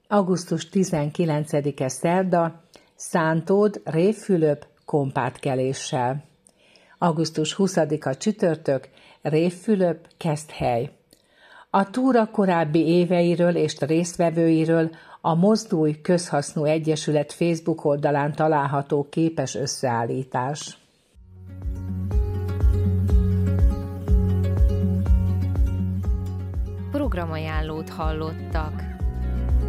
Augusztus 19-e szerda, Szántód, Rév Fülöp kompátkeléssel. Augusztus 20-a csütörtök, Rév Fülöp Keszthely. A túra korábbi éveiről és résztvevőiről a Mozdulj Közhasznú Egyesület Facebook oldalán található képes összeállítás. Programajánlót hallottak.